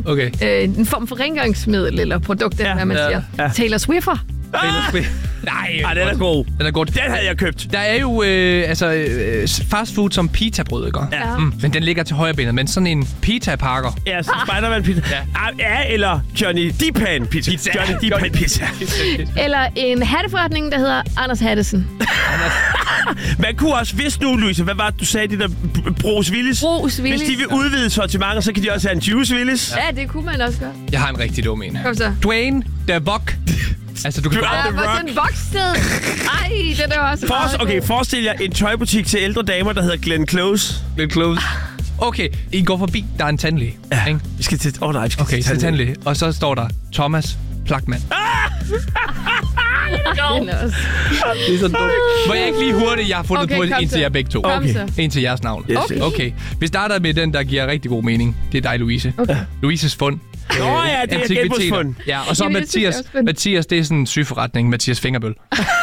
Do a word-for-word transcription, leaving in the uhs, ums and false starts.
Okay. Øh, en form for rengøringsmiddel eller produkt, eller Ja. hvad man Ja. siger. Ja. Taylor Swiffer. Taylor Swift. Nej, Ej, den er god. Den er god. Den havde jeg købt. Der er jo øh, altså, øh, fast food som pitabrød, ikke? Ja. Mm, men den ligger til højre benet. Men sådan en pita-pakker. Ja, så Spider-Man pizza. Ja. Ah, ja, eller Johnny Deepan pizza. Pizza. Johnny Deepan pizza. Eller en hatteforretning, der hedder Anders Hattesen. Man kunne også, hvis nu, Louise, hvad var det, du sagde, det der Bruce Willis? Bruce Willis. Hvis de vil udvide sortimentet, så kan de også have en Juice Willis. Ja, det kunne man også gøre. Jeg har en rigtig dum en. Kom så. Dwayne The Rock. Altså, du kan Dwayne bare... The Der var Rock. sådan en vokssted. Ej, det er også For, meget okay, god. forestil jer en tøjbutik til ældre damer, der hedder Glenn Close. Lidt close. Okay, I går forbi. Der er en tandlæge. Ja, Ikke? vi skal til... Åh oh, nej, vi skal Okay, til tandlæge. Og så står der Thomas Plakman. Den er også. Det er så dumt. Må jeg ikke lige hurtigt? Jeg har fundet Okay, på kom en til så. jer begge to. Kom Okay. så. En til jeres navn. Yes, Okay. Okay. Vi starter med den, der giver rigtig god mening. Det er dig, Louise. Okay. Louises fund. Nå ja, det er Antikviteter. genbrugsfund. Ja, og så Jamen, det synes jeg Mathias. også, men- Mathias, det er sådan en sygeforretning. Mathias Fingerbøl.